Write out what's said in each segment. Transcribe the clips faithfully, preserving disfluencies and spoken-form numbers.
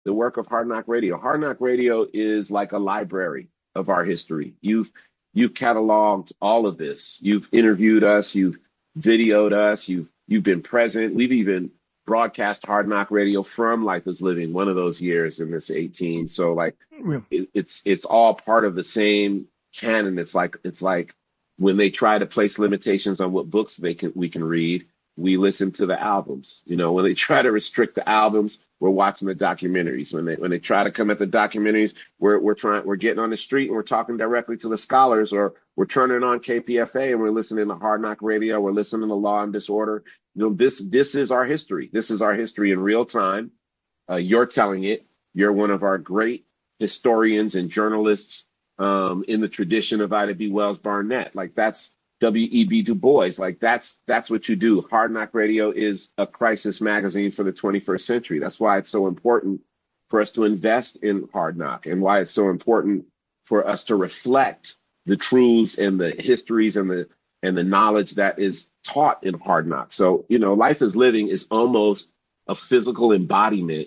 the work of Hard Knock Radio. Hard Knock Radio is like a library of our history. You've you've cataloged all of this. You've interviewed us. You've videoed us. You've you've been present. We've even broadcast Hard Knock Radio from Life is Living one of those years in this eighteen. So like Yeah. it, it's it's all part of the same canon. It's like it's like when they try to place limitations on what books they can we can read, we listen to the albums. You know, when they try to restrict the albums, we're watching the documentaries. When they when they try to come at the documentaries, we're we're trying we're getting on the street and we're talking directly to the scholars, or we're turning on K P F A and we're listening to Hard Knock Radio. We're listening to Law and Disorder. You know, this this is our history. This is our history in real time. Uh, you're telling it. You're one of our great historians and journalists um, in the tradition of Ida B. Wells Barnett. Like that's W E B. Du Bois. Like that's that's what you do. Hard Knock Radio is a crisis magazine for the twenty-first century. That's why it's so important for us to invest in Hard Knock, and why it's so important for us to reflect the truths and the histories and the and the knowledge that is taught in Hard Knock. So, you know, Life is Living is almost a physical embodiment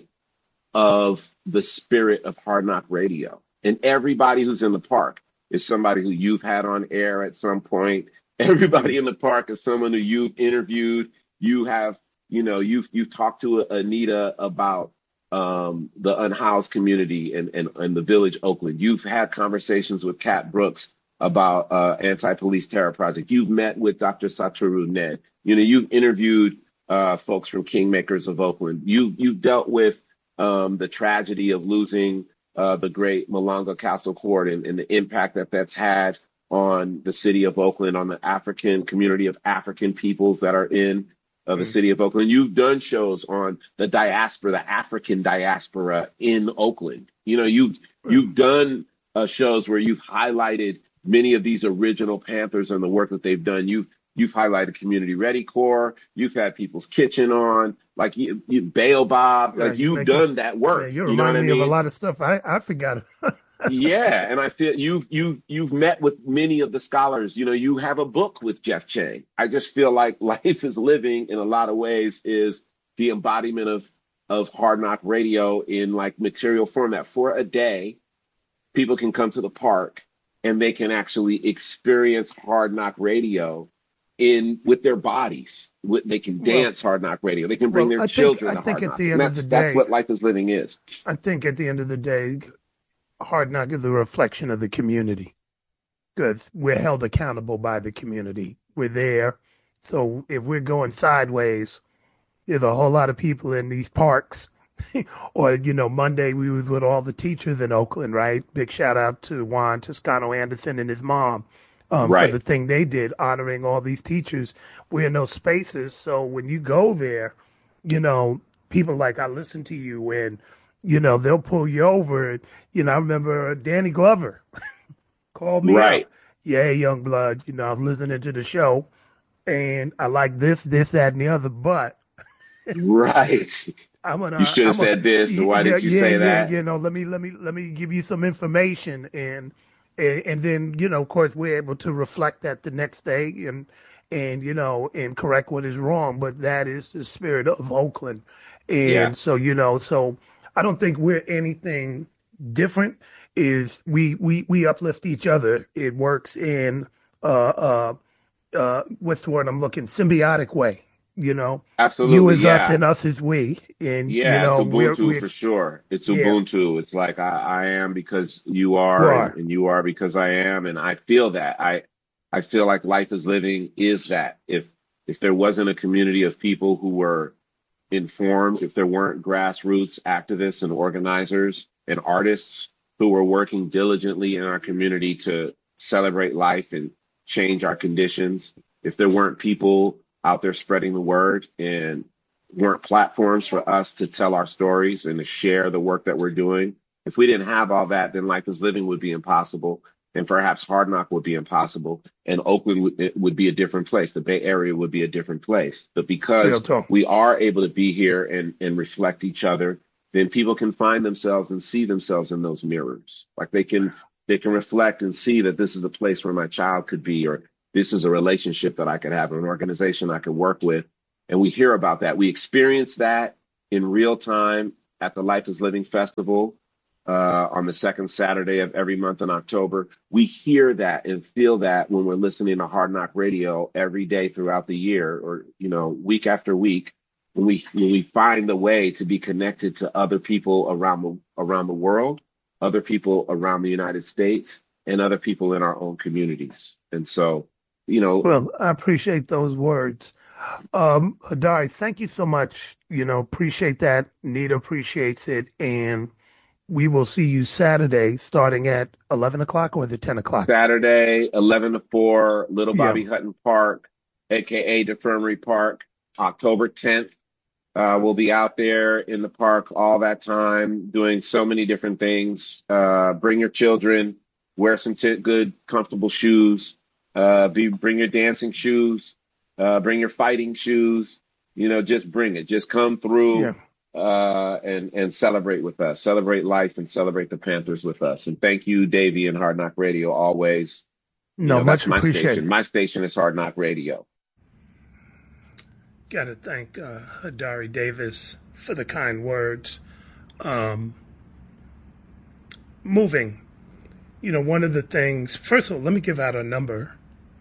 of the spirit of Hard Knock Radio. And everybody who's in the park is somebody who you've had on air at some point. Everybody in the park is someone who you've interviewed. You have, you know, you've you've talked to Anita about um, the unhoused community and, and, and the Village Oakland. You've had conversations with Kat Brooks about uh, Anti-Police Terror Project. You've met with Doctor Satoru Ned. You know, you've interviewed uh, folks from Kingmakers of Oakland. You've, you've dealt with um, the tragedy of losing uh, the great Malonga Castle Court and, and the impact that that's had on the city of Oakland, on the African community of African peoples that are in uh, the Mm. city of Oakland. You've done shows on the diaspora, the African diaspora in Oakland. You know, you've, you've done uh, shows where you've highlighted many of these original Panthers and the work that they've done. You've you've highlighted Community Ready Corps. You've had People's Kitchen on, like you, you Bail Bob. Yeah, Like you you've make it, done that yeah, work. you You know what remind I me of a mean? lot of stuff I, I forgot. Yeah, and I feel you've you you've met with many of the scholars. You know, you have a book with Jeff Chang. I just feel like Life is Living in a lot of ways is the embodiment of of Hard Knock Radio in like material format. For a day, people can come to the park and they can actually experience Hard Knock Radio in with their bodies. With, they can Well, dance Hard Knock Radio. They can bring well, their I think children I to think Hard at Knock, the and end of the that's that's day, what Life is Living is. I think at the end of the day, Hard Knock is a reflection of the community because we're held accountable by the community. We're there. So if we're going sideways, there's a whole lot of people in these parks. Or, you know, Monday we was with all the teachers in Oakland, right? Big shout out to Juan Toscano Anderson and his mom um, for Right, the thing they did, honoring all these teachers. We're in those spaces. So when you go there, you know, people like, I listen to you and, you know, they'll pull you over. And, you know, I remember Danny Glover called me up. right, Yeah, young blood, you know, I'm listening to the show and I like this, this, that, and the other, but right. I'm You gonna, should have I'm a, said this, or why yeah, didn't you yeah, say yeah, that? you know, let me, let me, let me give you some information, and, and, and then, you know, of course, we're able to reflect that the next day, and, and you know, and correct what is wrong. But that is the spirit of Oakland, Yeah, and so you know, so I don't think we're anything different. Is we we we uplift each other. It works in uh uh uh what's the word I'm looking, symbiotic way. You know, you absolutely. as us Yeah. and us as we, and you Yeah, it's know we're Ubuntu we're for sure. It's yeah, Ubuntu. It's like I, I am because you you are, and, are and you are because I am, and I feel that. I I feel like Life is Living is that. If if there wasn't a community of people who were informed, if there weren't grassroots activists and organizers and artists who were working diligently in our community to celebrate life and change our conditions, if there weren't people out there spreading the word and weren't platforms for us to tell our stories and to share the work that we're doing, if we didn't have all that, then Life is Living would be impossible. And perhaps Hard Knock would be impossible. And Oakland would, it would be a different place. The Bay Area would be a different place. But real because talk. we are able to be here and, and reflect each other, then people can find themselves and see themselves in those mirrors. Like they can they can reflect and see that this is a place where my child could be, or this is a relationship that I could have, or an organization I could work with. And we hear about that. We experience that in real time at the Life is Living Festival uh, on the second Saturday of every month in October. We hear that and feel that when we're listening to Hard Knock Radio every day throughout the year, or you know, week after week. When we when we find the way to be connected to other people around the around the world, other people around the United States, and other people in our own communities. And so, you know, Well, I appreciate those words. Um, Hadari, thank you so much. You know, appreciate that. Nita appreciates it. And we will see you Saturday starting at eleven o'clock or the ten o'clock. Saturday, eleven to four, Little Yeah. Bobby Hutton Park, aka DeFermery Park, October tenth. Uh, we'll be out there in the park all that time doing so many different things. Uh, bring your children, wear some t- good, comfortable shoes, uh, be, bring your dancing shoes, uh, bring your fighting shoes, you know, just bring it. Just come through, Yeah. uh, and, and celebrate with us, celebrate life and celebrate the Panthers with us. And thank you, Davey and Hard Knock Radio, always. You No, know, much that's my appreciated. station. My station is Hard Knock Radio. Got to thank uh, Hadari Davis for the kind words. Um, moving, you know, one of the things, first of all, let me give out a number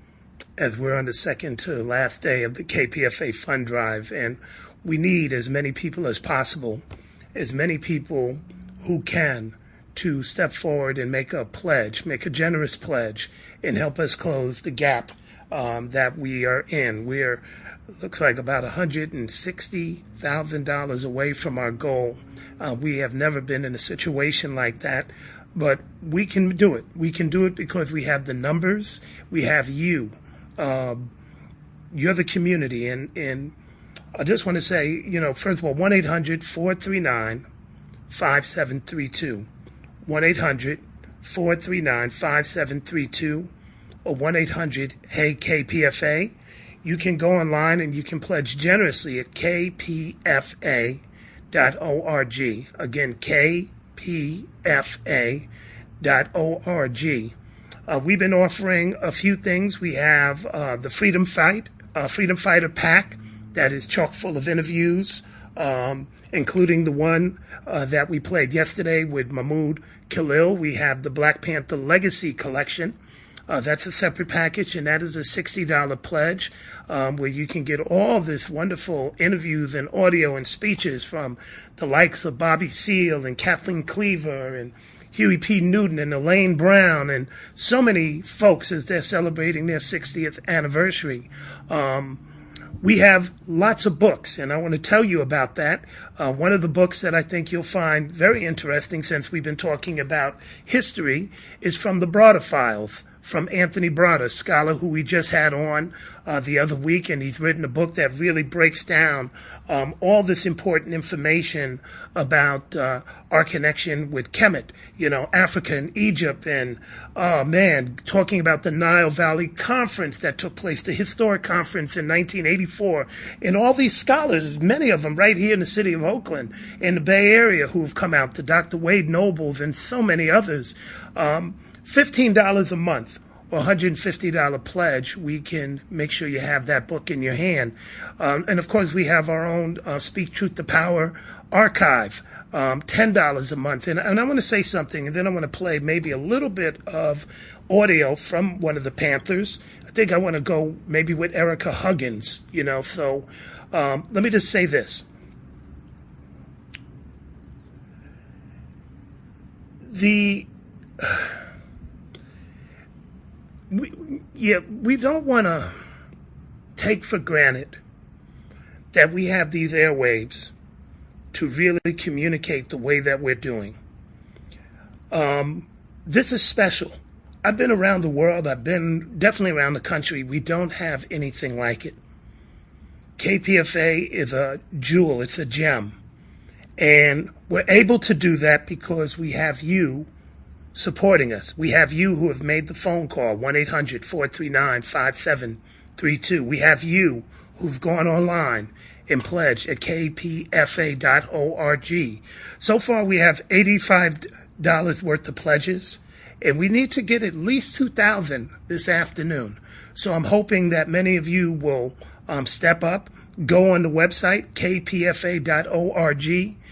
as we're on the second to last day of the K P F A fund drive. And we need as many people as possible, as many people who can, to step forward and make a pledge, make a generous pledge, and help us close the gap um, that we are in. We're looks like about one hundred sixty thousand dollars away from our goal. Uh, we have never been in a situation like that, but we can do it. We can do it because we have the numbers. We have you. Um, you're the community. And, and I just want to say, you know, first of all, one eight hundred four three nine five seven three two. one eight hundred four three nine five seven three two or one eight hundred hey K P F A. You can go online and you can pledge generously at k p f a dot org. Again, k p f a dot org. Uh, we've been offering a few things. We have uh, the Freedom Fight, uh, Freedom Fighter Pack that is chock full of interviews, um, including the one uh, that we played yesterday with Mahmoud Khalil. We have the Black Panther Legacy Collection. Uh, that's a separate package, and that is a sixty dollars pledge um, where you can get all this wonderful interviews and audio and speeches from the likes of Bobby Seale and Kathleen Cleaver and Huey P. Newton and Elaine Brown and so many folks as they're celebrating their sixtieth anniversary. Um, we have lots of books, and I want to tell you about that. Uh, one of the books that I think you'll find very interesting, since we've been talking about history, is from the Broader Files, from Anthony Broader, scholar who we just had on uh, the other week, and he's written a book that really breaks down um, all this important information about uh, our connection with Kemet, you know, Africa and Egypt, and, oh man, talking about the Nile Valley Conference that took place, the historic conference in nineteen eighty-four, and all these scholars, many of them right here in the city of Oakland, in the Bay Area, who have come out, to Doctor Wade Nobles and so many others. Um, fifteen dollars a month or one hundred fifty dollars pledge, we can make sure you have that book in your hand. Um, and, of course, we have our own uh, Speak Truth to Power archive, um, ten dollars a month. And, and I want to say something, and then I want to play maybe a little bit of audio from one of the Panthers. I think I want to go maybe with Erica Huggins, you know. So um, let me just say this. The... Uh, We, yeah, we don't want to take for granted that we have these airwaves to really communicate the way that we're doing. Um, this is special. I've been around the world. I've been definitely around the country. We don't have anything like it. K P F A is a jewel. It's a gem. And we're able to do that because we have you supporting us. We have you who have made the phone call, one eight hundred four three nine five seven three two. We have you who've gone online and pledged at k p f a dot org. So far, we have eighty-five dollars worth of pledges, and we need to get at least two thousand this afternoon. So I'm hoping that many of you will um, step up, go on the website, k p f a dot org,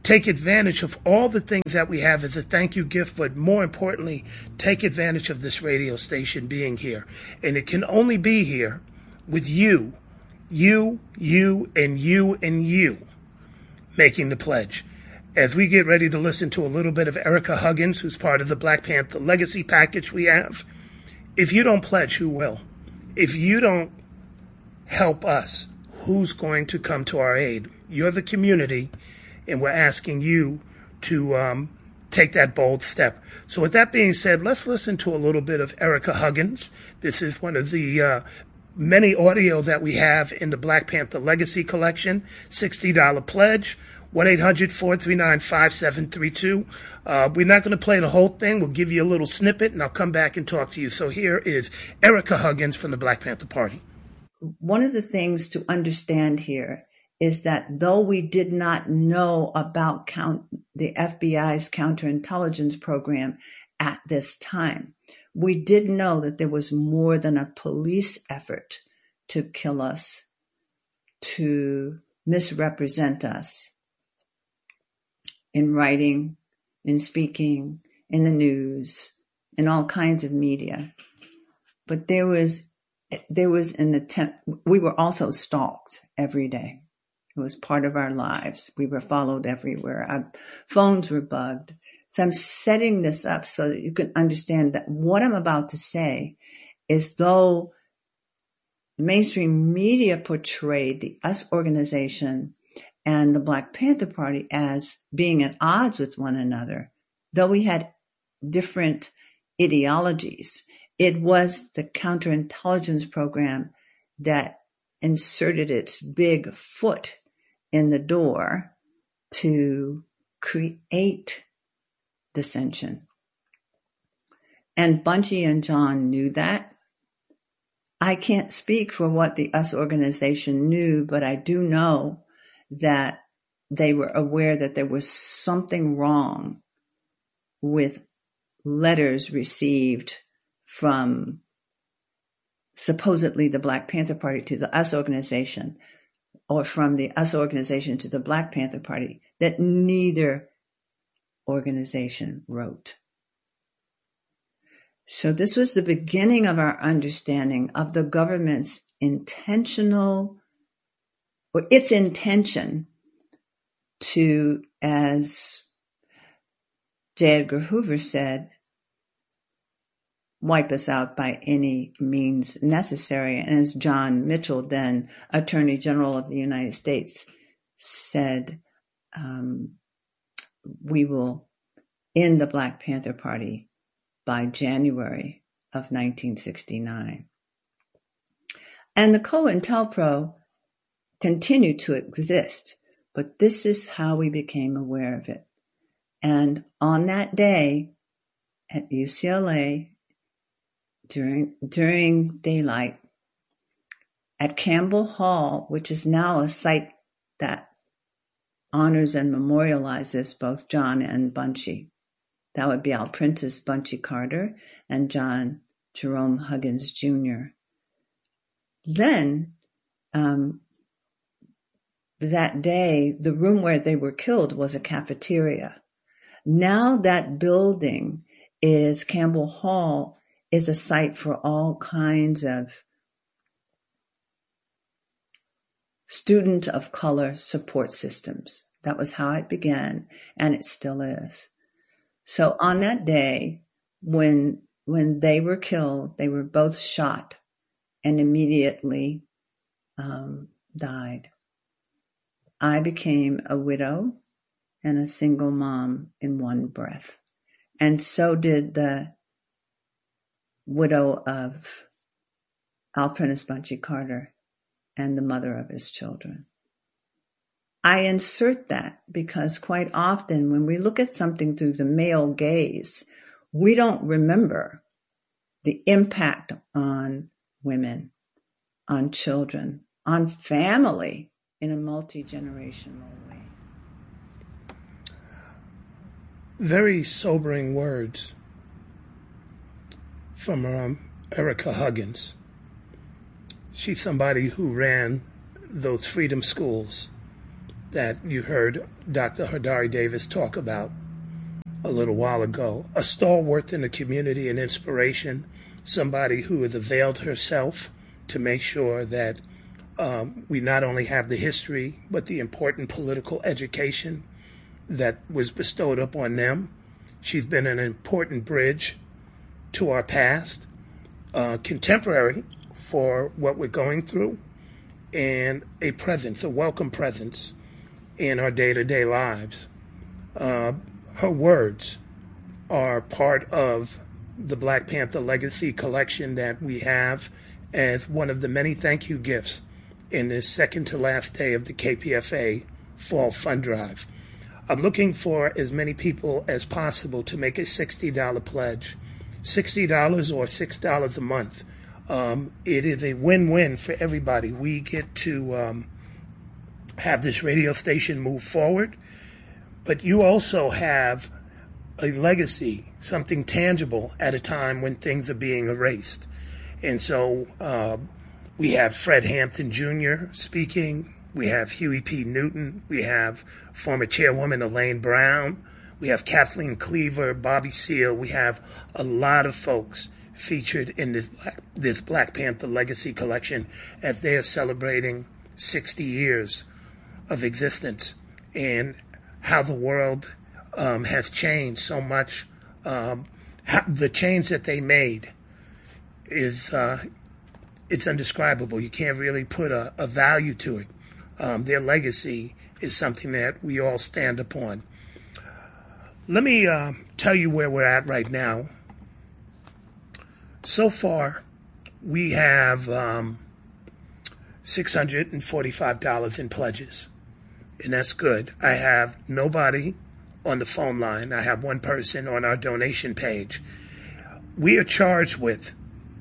take advantage of all the things that we have as a thank you gift, but more importantly, take advantage of this radio station being here. And it can only be here with you, you, you, and you, and you making the pledge. As we get ready to listen to a little bit of Erica Huggins, who's part of the Black Panther Legacy package we have, if you don't pledge, who will? If you don't help us, who's going to come to our aid? You're the community, and we're asking you to um, take that bold step. So with that being said, let's listen to a little bit of Erica Huggins. This is one of the uh, many audio that we have in the Black Panther Legacy Collection, sixty dollars pledge, one eight hundred, four three nine, five seven three two. Uh, we're not going to play the whole thing. We'll give you a little snippet, and I'll come back and talk to you. So here is Erica Huggins from the Black Panther Party. One of the things to understand here is that though we did not know about count, the F B I's counterintelligence program at this time, we did know that there was more than a police effort to kill us, to misrepresent us in writing, in speaking, in the news, in all kinds of media. But there was there was an attempt. We were also stalked every day. It was part of our lives. We were followed everywhere. Our phones were bugged. So I'm setting this up so that you can understand that what I'm about to say is, though mainstream media portrayed the US organization and the Black Panther Party as being at odds with one another, though we had different ideologies, it was the counterintelligence program that inserted its big foot in the door to create dissension. And Bunchy and John knew that. I can't speak for what the US organization knew, but I do know that they were aware that there was something wrong with letters received from supposedly the Black Panther Party to the US organization, or from the US organization to the Black Panther Party, that neither organization wrote. So this was the beginning of our understanding of the government's intentional, or its intention to, as J. Edgar Hoover said, wipe us out by any means necessary. And as John Mitchell, then Attorney General of the United States, said, um, we will end the Black Panther Party by January of nineteen sixty-nine. And the COINTELPRO continued to exist, but this is how we became aware of it. And on that day at U C L A, during during daylight, at Campbell Hall, which is now a site that honors and memorializes both John and Bunchy. That would be Alprintis Bunchy Carter and John Jerome Huggins Junior Then, um, that day, the room where they were killed was a cafeteria. Now that building is, Campbell Hall is a site for all kinds of student of color support systems. That was how it began, and it still is. So on that day, when when they were killed, they were both shot and immediately um, died. I became a widow and a single mom in one breath. And so did the widow of Alprintis Bunchy Carter and the mother of his children. I insert that because quite often when we look at something through the male gaze, we don't remember the impact on women, on children, on family in a multi-generational way. Very sobering words from um, Erica Huggins. She's somebody who ran those freedom schools that you heard Doctor Hadari Davis talk about a little while ago. A stalwart in the community, an inspiration, somebody who has availed herself to make sure that um, we not only have the history, but the important political education that was bestowed upon them. She's been an important bridge to our past, uh, contemporary for what we're going through, and a presence, a welcome presence in our day-to-day lives. Uh, her words are part of the Black Panther Legacy collection that we have as one of the many thank you gifts in this second to last day of the K P F A Fall Fund Drive. I'm looking for as many people as possible to make a sixty dollars pledge, sixty dollars or six dollars a month. Um, it is a win-win for everybody. We get to um, have this radio station move forward, but you also have a legacy, something tangible at a time when things are being erased. And so uh, we have Fred Hampton Junior speaking. We have Huey P. Newton. We have former chairwoman Elaine Brown. We have Kathleen Cleaver, Bobby Seale. We have a lot of folks featured in this Black, this Black Panther Legacy collection as they are celebrating sixty years of existence and how the world um, has changed so much. Um, how, the change that they made is uh, it's indescribable. You can't really put a, a value to it. Um, their legacy is something that we all stand upon. Let me uh, tell you where we're at right now. So far, we have um, six hundred forty-five dollars in pledges, and that's good. I have nobody on the phone line. I have one person on our donation page. We are charged with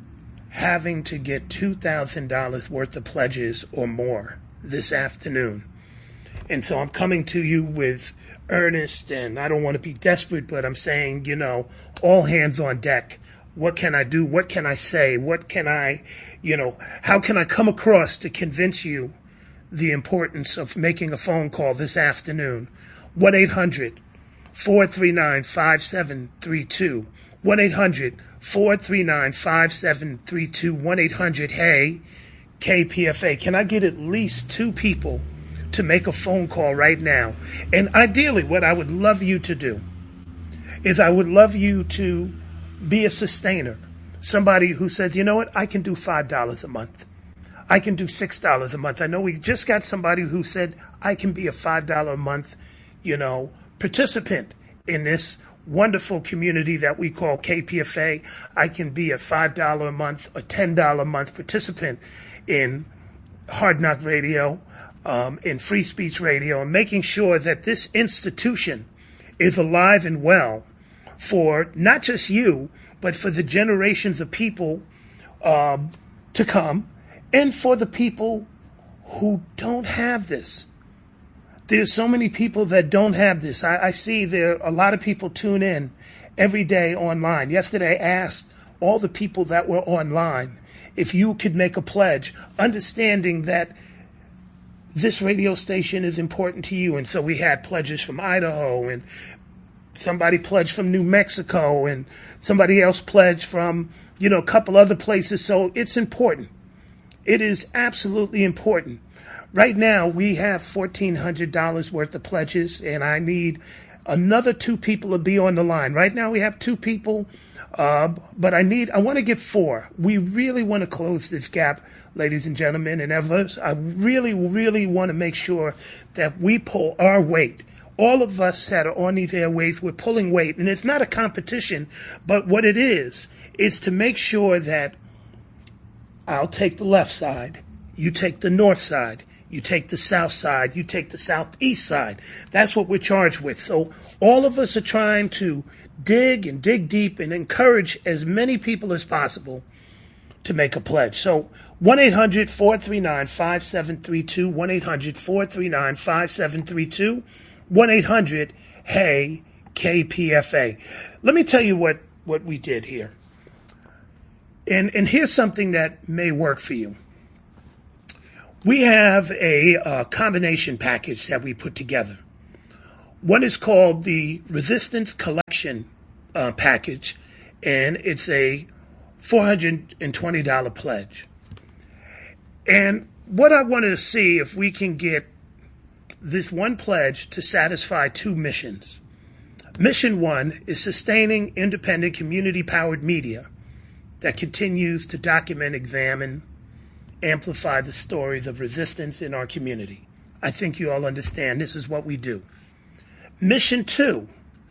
having to get two thousand dollars worth of pledges or more this afternoon. And so I'm coming to you with earnest, and I don't want to be desperate, but I'm saying, you know, all hands on deck. What can I do? What can I say? What can I, you know, how can I come across to convince you the importance of making a phone call this afternoon? one eight hundred four three nine five seven three two. one eight hundred four three nine five seven three two. one eight hundred hey K P F A. Can I get at least two people to make a phone call right now? And ideally, what I would love you to do is I would love you to be a sustainer, somebody who says, you know what, I can do five dollars a month. I can do six dollars a month. I know we just got somebody who said, I can be a five dollars a month, you know, participant in this wonderful community that we call K P F A. I can be a five dollars a month, a ten dollars a month participant in Hard Knock Radio, um, in Free Speech Radio, and making sure that this institution is alive and well for not just you, but for the generations of people um, to come, and for the people who don't have this. There's so many people that don't have this. I, I see there a lot of people tune in every day online. Yesterday I asked all the people that were online if you could make a pledge, understanding that this radio station is important to you. And so we had pledges from Idaho, and somebody pledged from New Mexico, and somebody else pledged from, you know, a couple other places. So it's important. It is absolutely important. Right now, we have fourteen hundred dollars worth of pledges, and I need another two people to be on the line. Right now, we have two people, uh, but I need, I want to get four. We really want to close this gap, ladies and gentlemen, and others. I really, really want to make sure that we pull our weight. All of us that are on these airwaves, we're pulling weight, and it's not a competition, but what it is, it's to make sure that I'll take the left side, you take the north side, you take the south side, you take the southeast side. That's what we're charged with. So all of us are trying to dig and dig deep and encourage as many people as possible to make a pledge. So one eight hundred four three nine five seven three two, one eight hundred four three nine five seven three two, one eight hundred hey K P F A. Let me tell you what, what we did here. And, and here's something that may work for you. We have a uh, combination package that we put together. One is called the Resistance Collection uh, package, and it's a four hundred twenty dollars pledge. And what I wanted to see if we can get this one pledge to satisfy two missions. Mission one is sustaining independent community-powered media that continues to document, examine, amplify the stories of resistance in our community. I think you all understand this is what we do. Mission two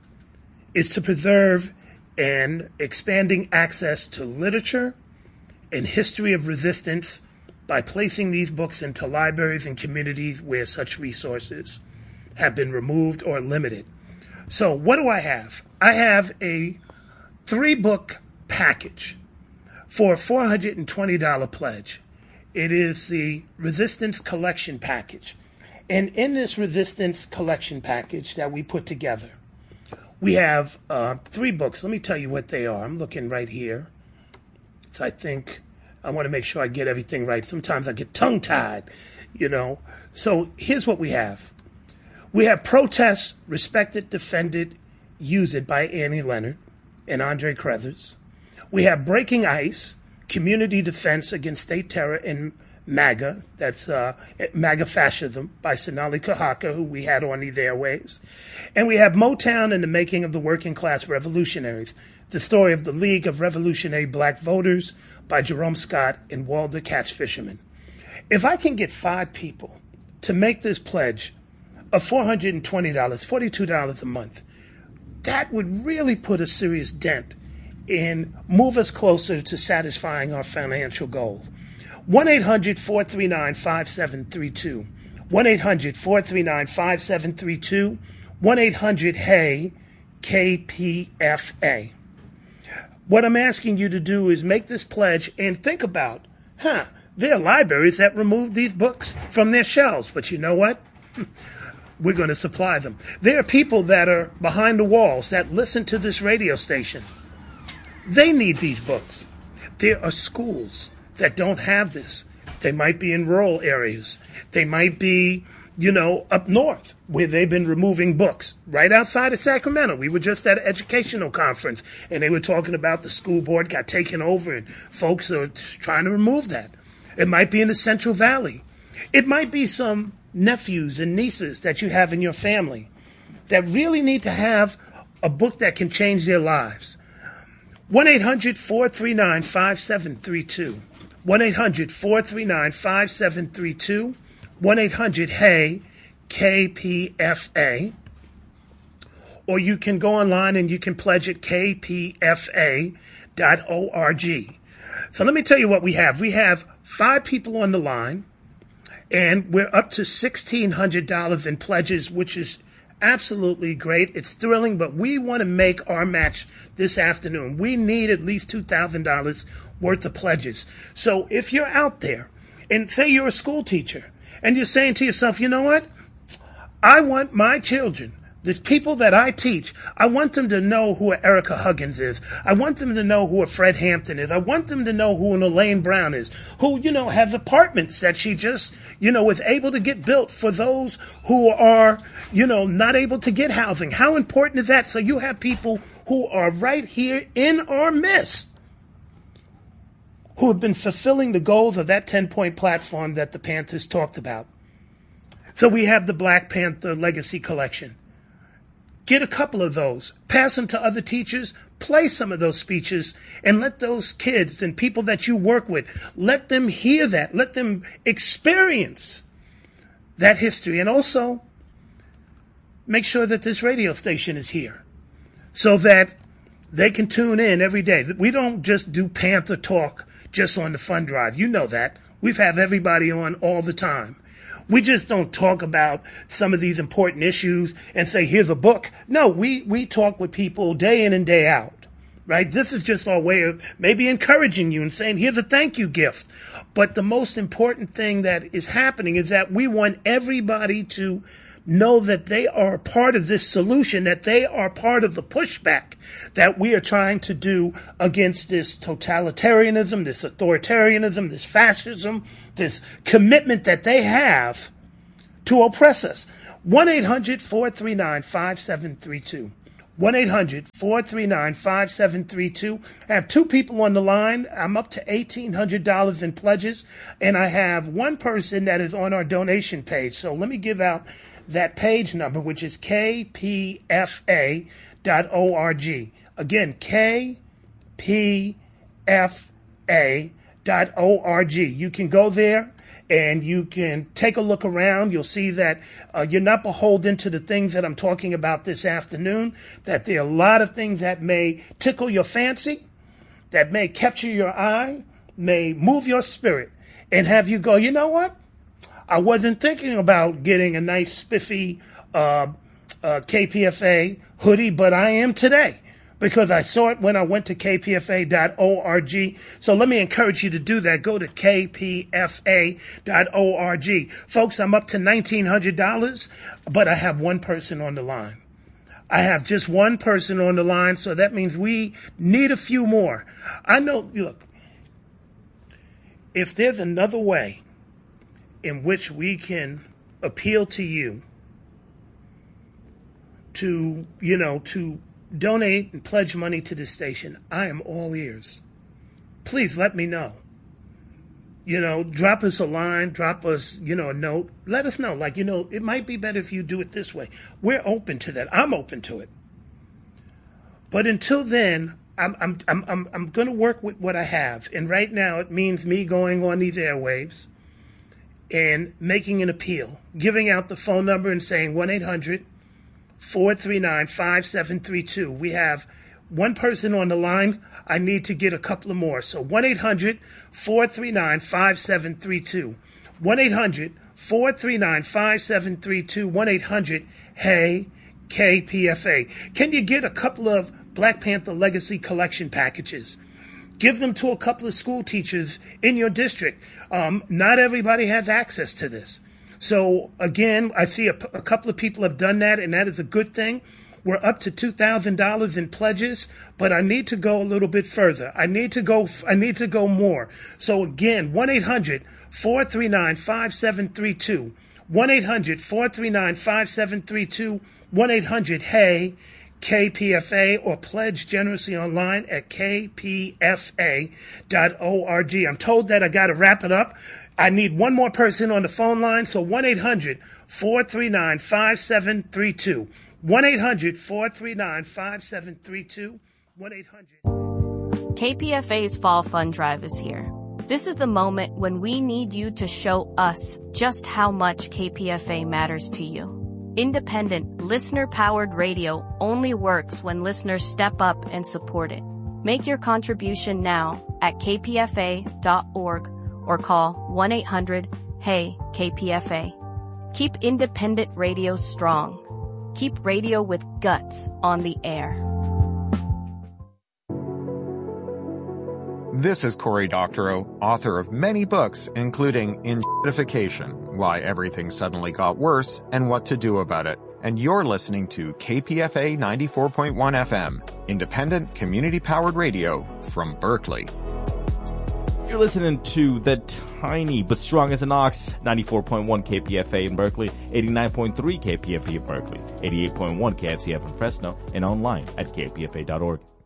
is to preserve and expanding access to literature and history of resistance by placing these books into libraries and communities where such resources have been removed or limited. So what do I have? I have a three-book package for a four hundred twenty dollars pledge. It is the Resistance Collection package. And in this Resistance Collection package that we put together, we have uh, three books. Let me tell you what they are. I'm looking right here. So I think I want to make sure I get everything right. Sometimes I get tongue-tied, you know. So here's what we have. We have Protest, Respect It, Defend It, Use It by Annie Leonard and Andre Cruthers. We have Breaking Ice, Community Defense Against State Terror and MAGA, that's uh, MAGA Fascism by Sonali Kahaka, who we had on these airwaves. And we have Motown and the Making of the Working Class Revolutionaries, the story of the League of Revolutionary Black Voters by Jerome Scott and Walter Catch Fisherman. If I can get five people to make this pledge of four hundred twenty dollars, forty-two dollars a month, that would really put a serious dent and move us closer to satisfying our financial goals. one eight hundred, four three nine, five seven three two. one eight hundred, four three nine, five seven three two. one eight hundred, H E Y, K P F A. What I'm asking you to do is make this pledge and think about, huh, there are libraries that remove these books from their shelves, but you know what? We're going to supply them. There are people that are behind the walls that listen to this radio station. They need these books. There are schools that don't have this. They might be in rural areas. They might be, you know, up north where they've been removing books. Right outside of Sacramento. We were just at an educational conference and they were talking about the school board got taken over and folks are trying to remove that. It might be in the Central Valley. It might be some nephews and nieces that you have in your family that really need to have a book that can change their lives. one eight hundred, four three nine, five seven three two. one eight hundred, four three nine, five seven three two. one eight hundred, H E Y, K P F A. Or you can go online and you can pledge at k p f a dot org. So let me tell you what we have. We have five people on the line, and we're up to sixteen hundred dollars in pledges, which is absolutely great. It's thrilling, but we want to make our match this afternoon. We need at least two thousand dollars worth of pledges. So if you're out there and say you're a school teacher and you're saying to yourself, you know what? I want my children, the people that I teach, I want them to know who Erica Huggins is. I want them to know who a Fred Hampton is. I want them to know who an Elaine Brown is, who, you know, has apartments that she just, you know, was able to get built for those who are, you know, not able to get housing. How important is that? So you have people who are right here in our midst who have been fulfilling the goals of that ten-point platform that the Panthers talked about. So we have the Black Panther Legacy Collection. Get a couple of those, pass them to other teachers, play some of those speeches, and let those kids and people that you work with, let them hear that, let them experience that history. And also, make sure that this radio station is here so that they can tune in every day. We don't just do Panther talk just on the fund drive. You know that. We've had everybody on all the time. We just don't talk about some of these important issues and say, here's a book. No, we, we talk with people day in and day out, right? This is just our way of maybe encouraging you and saying, here's a thank you gift. But the most important thing that is happening is that we want everybody to know that they are part of this solution, that they are part of the pushback that we are trying to do against this totalitarianism, this authoritarianism, this fascism, this commitment that they have to oppress us. one eight hundred four three nine five seven three two. one eight hundred four three nine five seven three two. I have two people on the line. I'm up to eighteen hundred dollars in pledges, and I have one person that is on our donation page. So let me give out that page number, which is k p f a dot org. Again, k p f a dot org. You can go there and you can take a look around. You'll see that uh, you're not beholden to the things that I'm talking about this afternoon, that there are a lot of things that may tickle your fancy, that may capture your eye, may move your spirit, and have you go, you know what? I wasn't thinking about getting a nice spiffy uh, uh, K P F A hoodie, but I am today, because I saw it when I went to k p f a dot org. So let me encourage you to do that. Go to k p f a dot org. Folks, I'm up to nineteen hundred dollars, but I have one person on the line. I have just one person on the line, so that means we need a few more. I know, look, if there's another way in which we can appeal to you to, you know, to donate and pledge money to this station, I am all ears. Please let me know. You know, drop us a line, drop us, you know, a note. Let us know. Like, you know, it might be better if you do it this way. We're open to that. I'm open to it. But until then, I'm I'm I'm I'm, I'm going to work with what I have. And right now, it means me going on these airwaves and making an appeal, giving out the phone number and saying one eight hundred four three nine five seven three two. We have one person on the line. I need to get a couple of more. So one eight hundred four three nine five seven three two. one eight hundred four three nine five seven three two. one eight hundred hey K P F A. Can you get a couple of Black Panther Legacy Collection packages? Give them to a couple of school teachers in your district. Um, not everybody has access to this. So, again, I see a, a couple of people have done that, and that is a good thing. We're up to two thousand dollars in pledges, but I need to go a little bit further. I need to go I need to go more. So, again, one eight hundred four three nine five seven three two. one eight hundred four three nine five seven three two. one eight hundred hey K P F A, or pledge generously online at k p f a dot org. I'm told that I got to wrap it up. I need one more person on the phone line, so one eight hundred four three nine five seven three two. one eight hundred four three nine five seven three two. one eight hundred. K P F A's Fall Fund Drive is here. This is the moment when we need you to show us just how much K P F A matters to you. Independent, listener-powered radio only works when listeners step up and support it. Make your contribution now at k p f a dot org or call one eight hundred hey K P F A. Keep independent radio strong. Keep radio with guts on the air. This is Cory Doctorow, author of many books, including In-Shittification, Why Everything Suddenly Got Worse and What to Do About It. And you're listening to K P F A ninety-four point one F M, independent, community-powered radio from Berkeley. You're listening to the tiny but strong as an ox, ninety-four point one K P F A in Berkeley, eighty-nine point three K P F A in Berkeley, eighty-eight point one K F C F in Fresno, and online at k p f a dot org.